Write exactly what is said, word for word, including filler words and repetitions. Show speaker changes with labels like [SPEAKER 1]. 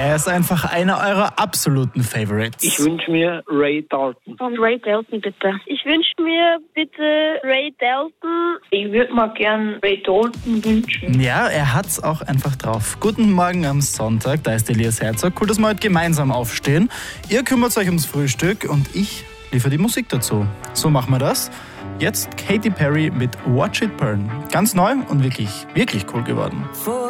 [SPEAKER 1] Er ist einfach einer eurer absoluten Favorites.
[SPEAKER 2] Ich wünsche mir Ray Dalton.
[SPEAKER 3] Von Ray Dalton, bitte. Ich wünsche mir bitte Ray Dalton.
[SPEAKER 4] Ich würde mir gern Ray Dalton wünschen.
[SPEAKER 1] Ja, er hat's auch einfach drauf. Guten Morgen am Sonntag, da ist Elias Herzog. Cool, dass wir heute gemeinsam aufstehen. Ihr kümmert euch ums Frühstück und ich liefere die Musik dazu. So machen wir das. Jetzt Katy Perry mit Watch It Burn. Ganz neu und wirklich, wirklich cool geworden.